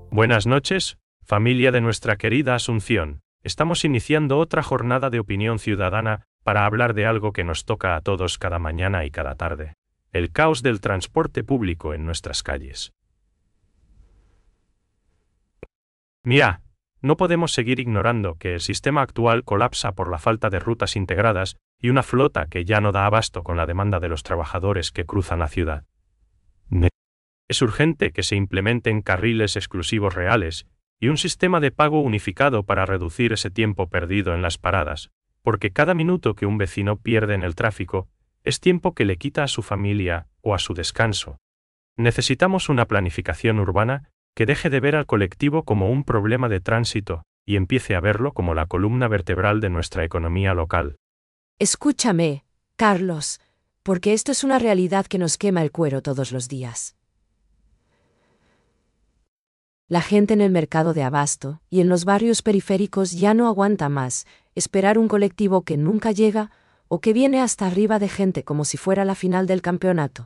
Buenas noches, familia de nuestra querida Asunción. Estamos iniciando otra jornada de opinión ciudadana para hablar de algo que nos toca a todos cada mañana y cada tarde: el caos del transporte público en nuestras calles. Mira, no podemos seguir ignorando que el sistema actual colapsa por la falta de rutas integradas y una flota que ya no da abasto con la demanda de los trabajadores que cruzan la ciudad. Es urgente que se implementen carriles exclusivos reales y un sistema de pago unificado para reducir ese tiempo perdido en las paradas, porque cada minuto que un vecino pierde en el tráfico es tiempo que le quita a su familia o a su descanso. Necesitamos una planificación urbana que deje de ver al colectivo como un problema de tránsito y empiece a verlo como la columna vertebral de nuestra economía local. Escúchame, Carlos, porque esto es una realidad que nos quema el cuero todos los días. La gente en el mercado de abasto y en los barrios periféricos ya no aguanta más esperar un colectivo que nunca llega o que viene hasta arriba de gente como si fuera la final del campeonato.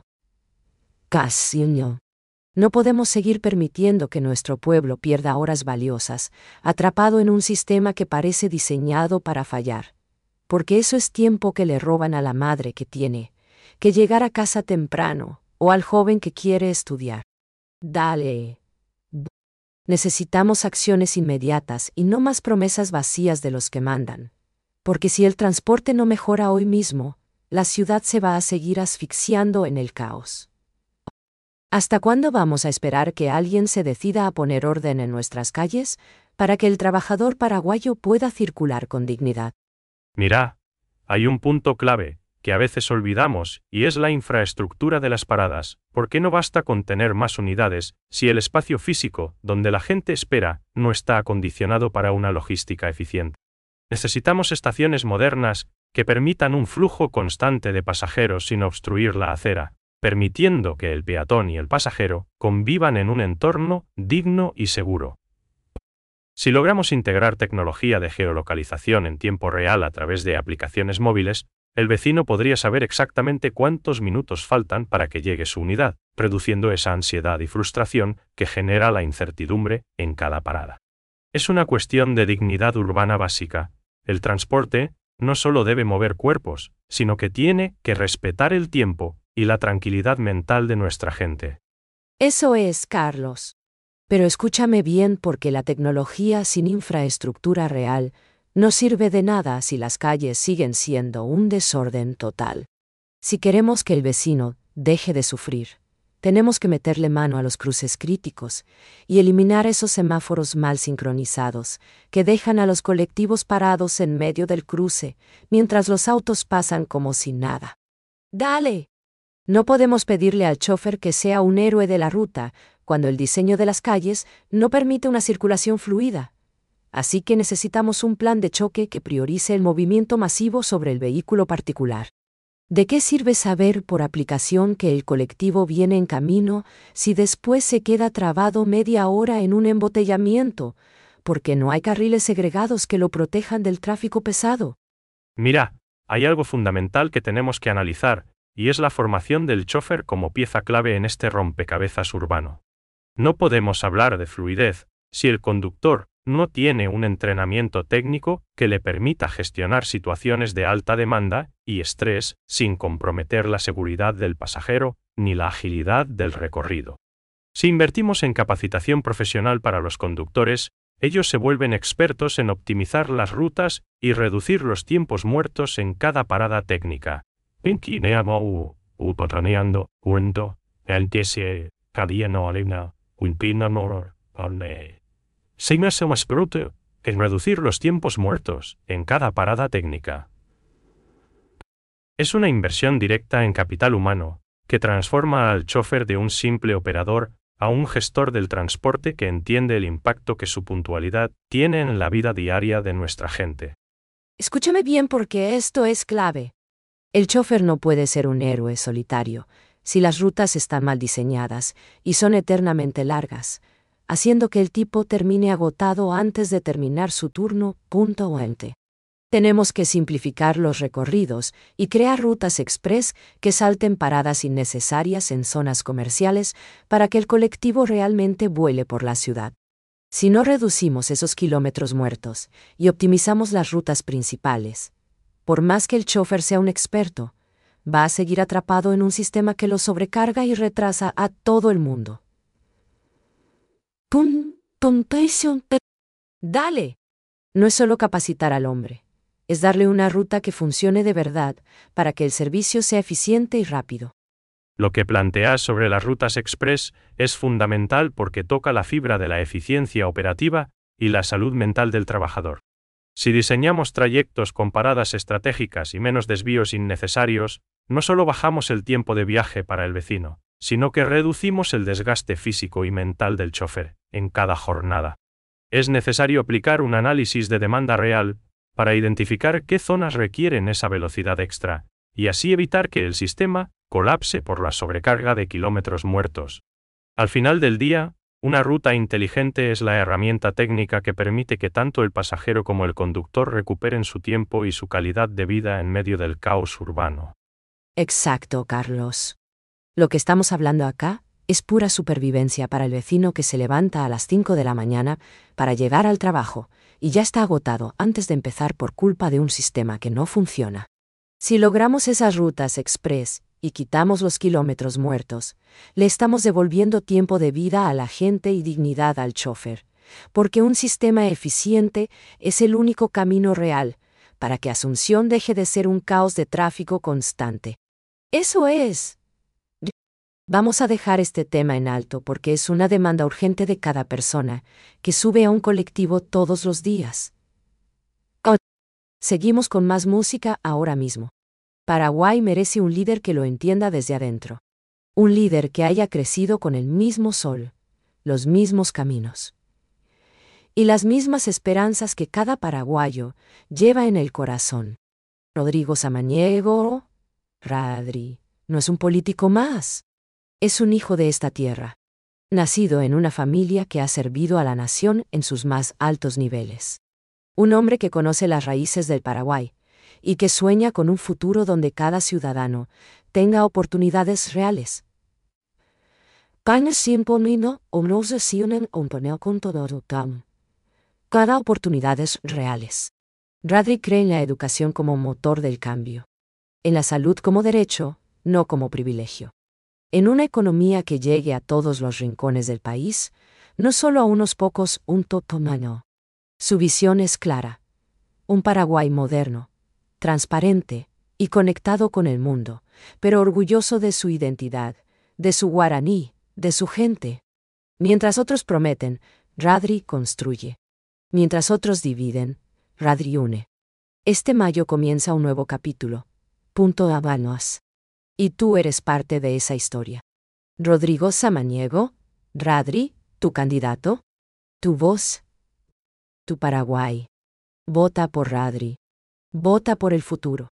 Casi no. No podemos seguir permitiendo que nuestro pueblo pierda horas valiosas, atrapado en un sistema que parece diseñado para fallar. Porque eso es tiempo que le roban a la madre que tiene que llegar a casa temprano o al joven que quiere estudiar. Dale. Necesitamos acciones inmediatas y no más promesas vacías de los que mandan. Porque si el transporte no mejora hoy mismo, la ciudad se va a seguir asfixiando en el caos. ¿Hasta cuándo vamos a esperar que alguien se decida a poner orden en nuestras calles para que el trabajador paraguayo pueda circular con dignidad? Mira, hay un punto clave que a veces olvidamos y es la infraestructura de las paradas. ¿Por qué no basta con tener más unidades si el espacio físico donde la gente espera no está acondicionado para una logística eficiente? Necesitamos estaciones modernas que permitan un flujo constante de pasajeros sin obstruir la acera, permitiendo que el peatón y el pasajero convivan en un entorno digno y seguro. Si logramos integrar tecnología de geolocalización en tiempo real a través de aplicaciones móviles, el vecino podría saber exactamente cuántos minutos faltan para que llegue su unidad, reduciendo esa ansiedad y frustración que genera la incertidumbre en cada parada. Es una cuestión de dignidad urbana básica. El transporte no solo debe mover cuerpos, sino que tiene que respetar el tiempo y la tranquilidad mental de nuestra gente. Eso es, Carlos. Pero escúchame bien, porque la tecnología sin infraestructura real no sirve de nada si las calles siguen siendo un desorden total. Si queremos que el vecino deje de sufrir, tenemos que meterle mano a los cruces críticos y eliminar esos semáforos mal sincronizados que dejan a los colectivos parados en medio del cruce mientras los autos pasan como si nada. ¡Dale! No podemos pedirle al chofer que sea un héroe de la ruta cuando el diseño de las calles no permite una circulación fluida. Así que necesitamos un plan de choque que priorice el movimiento masivo sobre el vehículo particular. ¿De qué sirve saber por aplicación que el colectivo viene en camino si después se queda trabado media hora en un embotellamiento, porque no hay carriles segregados que lo protejan del tráfico pesado? Mira, hay algo fundamental que tenemos que analizar, y es la formación del chofer como pieza clave en este rompecabezas urbano. No podemos hablar de fluidez si el conductor no tiene un entrenamiento técnico que le permita gestionar situaciones de alta demanda y estrés sin comprometer la seguridad del pasajero ni la agilidad del recorrido. Si invertimos en capacitación profesional para los conductores, ellos se vuelven expertos en optimizar las rutas y reducir los tiempos muertos en cada parada técnica. En reducir los tiempos muertos en cada parada técnica. Es una inversión directa en capital humano, que transforma al chofer de un simple operador a un gestor del transporte que entiende el impacto que su puntualidad tiene en la vida diaria de nuestra gente. Escúchame bien, porque esto es clave. El chofer no puede ser un héroe solitario si las rutas están mal diseñadas y son eternamente largas, haciendo que el tipo termine agotado antes de terminar su turno. Tenemos que simplificar los recorridos y crear rutas express que salten paradas innecesarias en zonas comerciales para que el colectivo realmente vuele por la ciudad. Si no reducimos esos kilómetros muertos y optimizamos las rutas principales, por más que el chofer sea un experto, va a seguir atrapado en un sistema que lo sobrecarga y retrasa a todo el mundo. Dale. No es solo capacitar al hombre, es darle una ruta que funcione de verdad para que el servicio sea eficiente y rápido. Lo que planteas sobre las rutas express es fundamental porque toca la fibra de la eficiencia operativa y la salud mental del trabajador. Si diseñamos trayectos con paradas estratégicas y menos desvíos innecesarios, no solo bajamos el tiempo de viaje para el vecino, sino que reducimos el desgaste físico y mental del chofer en cada jornada. Es necesario aplicar un análisis de demanda real para identificar qué zonas requieren esa velocidad extra, y así evitar que el sistema colapse por la sobrecarga de kilómetros muertos. Al final del día, una ruta inteligente es la herramienta técnica que permite que tanto el pasajero como el conductor recuperen su tiempo y su calidad de vida en medio del caos urbano. Exacto, Carlos. Lo que estamos hablando acá es pura supervivencia para el vecino que se levanta a las 5 de la mañana para llegar al trabajo y ya está agotado antes de empezar por culpa de un sistema que no funciona. Si logramos esas rutas express y quitamos los kilómetros muertos, le estamos devolviendo tiempo de vida a la gente y dignidad al chofer, porque un sistema eficiente es el único camino real para que Asunción deje de ser un caos de tráfico constante. Eso es. Vamos a dejar este tema en alto porque es una demanda urgente de cada persona que sube a un colectivo todos los días. Seguimos con más música ahora mismo. Paraguay merece un líder que lo entienda desde adentro. Un líder que haya crecido con el mismo sol, los mismos caminos y las mismas esperanzas que cada paraguayo lleva en el corazón. Rodrigo Samaniego, Radri, no es un político más. Es un hijo de esta tierra, nacido en una familia que ha servido a la nación en sus más altos niveles. Un hombre que conoce las raíces del Paraguay y que sueña con un futuro donde cada ciudadano tenga oportunidades reales. Cada oportunidades reales. Radri cree en la educación como motor del cambio, en la salud como derecho, no como privilegio. En una economía que llegue a todos los rincones del país, no solo a unos pocos, un totomano. Su visión es clara. Un Paraguay moderno, transparente y conectado con el mundo, pero orgulloso de su identidad, de su guaraní, de su gente. Mientras otros prometen, Radri construye. Mientras otros dividen, Radri une. Este mayo comienza un nuevo capítulo. Punto Habanos. Y tú eres parte de esa historia. Rodrigo Samaniego, Radri, tu candidato, tu voz, tu Paraguay. Vota por Radri. Vota por el futuro.